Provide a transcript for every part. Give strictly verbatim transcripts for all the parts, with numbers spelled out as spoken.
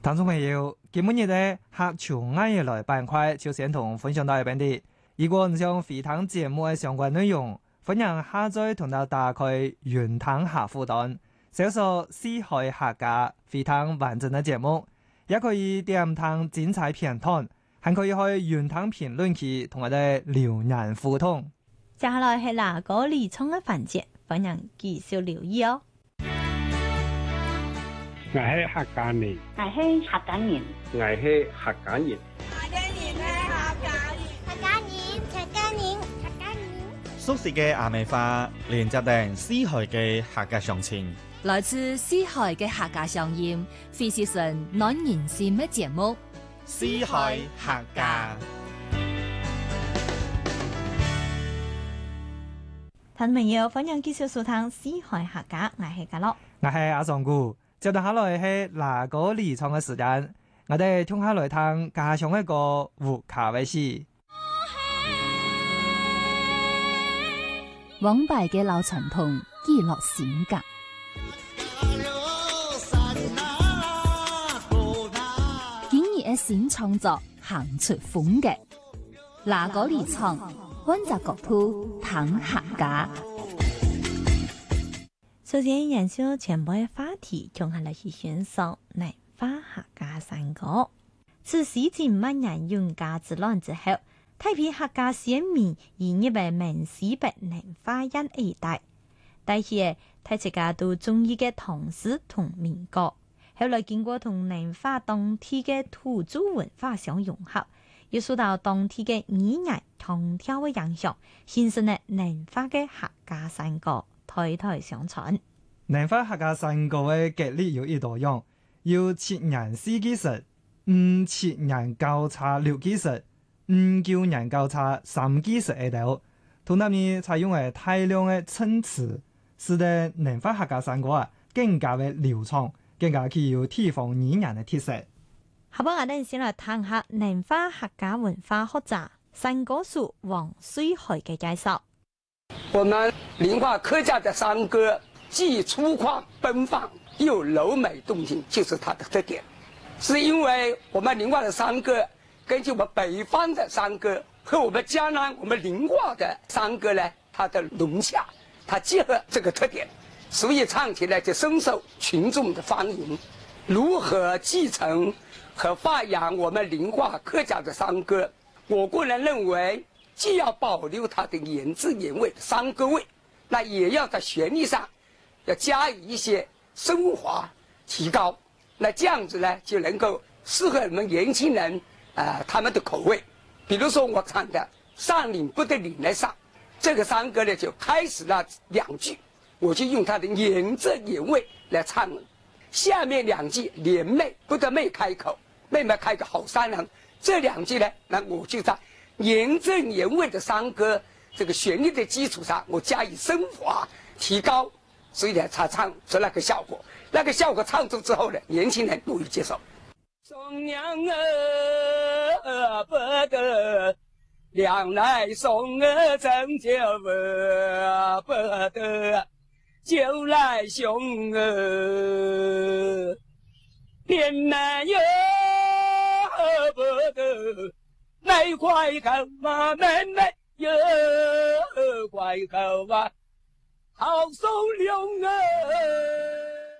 聽眾朋友，今日嘅客場藝業來板塊就先同分享到呢邊啲。如果唔想回聽節目嘅相關內容，歡迎下載同到打開雲聽客戶端，搜索四海客家回聽完整嘅節目，也可以點聽精彩片段，還可以去雲聽評論區同我哋留言互動。 接下來係哪個理倉嘅環節，歡迎繼續留意哦。 我係客家人， 我係客家人， 我係客家人， 客家人係客家人， 客家人，客家人，客家人。 熟悉嘅阿美花，連接定四海嘅客家鄉情， 來自四海嘅客家鄉音，非是純暖人心嘅節目。 四海客家。 聽朋友，歡迎繼續收聽四海客家，我係家樂， 我係阿尚姑。接到下來係哪個理倉嘅時間，我哋聽下來聽家鄉一個胡卡威士。 往敗嘅老傳統，記錄性格。今日嘅新創作，行出風格。哪個理倉，溫習國土，談客家。 首先，研究全部嘅話題，從下來是選手南方客家山歌。自西晉末年永嘉之亂之後，大批客家先民移入嘅閩西北南方一一帶，但係大家都中意嘅唐詩同民歌，後來經過同南方當地嘅土著文化相融合，又受到當地嘅語言同調嘅影響，形成了南方嘅客家山歌。代代相傳， 南方客家山歌嘅格力有一多樣，要七人四技術，五七人交叉六技術，五九人交叉三技術喺度。同他們採用嘅大量嘅襯詞，使得南方客家山歌啊更加嘅流暢，更加具有地方語言嘅特色。 好，我哋先來談下南方客家文化學者山歌手黃水海嘅介紹。 我們寧化客家的山歌既粗獷奔放又柔美動聽，就是它的特點。是因為我們寧化的山歌根據我們北方的山歌和我們江南我們寧化的山歌呢，它的融洽，它結合這個特點，所以唱起來就深受群眾的歡迎。如何繼承和發揚我們寧化客家的山歌，我個人認為既要保留它的原汁原味的山歌味，那也要在旋律上要加以一些升華提高，那這樣子呢就能夠適合我們年輕人啊、呃、他們的口味。比如說我唱的《上嶺不得嶺來上》，這個山歌呢就開始了兩句，我就用它的原汁原味來唱了。下面兩句連妹不得妹開口，妹妹開個好山人，這兩句呢，那我就在原汁原味的山歌這個旋律的基礎上，我加以升華提高，所以呢才唱出那個效果。那個效果唱出之後呢，年輕人都會接受。送娘兒不得，娘來送兒真就不得，就來送兒連妹又不得。妹開口啊，妹妹又開口啊，好送娘啊！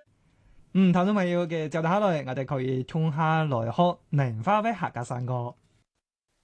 嗯，聽眾朋友嘅就下來，我哋可以聽下來學南方嘅客家山歌。